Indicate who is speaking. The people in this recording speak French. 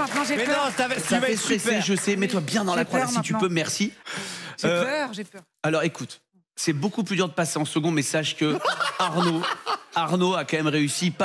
Speaker 1: maintenant, j'ai
Speaker 2: Mais
Speaker 1: peur.
Speaker 2: non, ça va
Speaker 3: Ça fait
Speaker 2: être
Speaker 3: stresser,
Speaker 2: super.
Speaker 3: je sais. Mets-toi bien dans la
Speaker 1: J'ai
Speaker 3: croix,
Speaker 1: peur
Speaker 3: si tu
Speaker 1: maintenant.
Speaker 3: peux, merci.
Speaker 1: J'ai peur, j'ai peur.
Speaker 3: Alors écoute, c'est beaucoup plus dur de passer en second, mais sache que Arnaud a quand même réussi.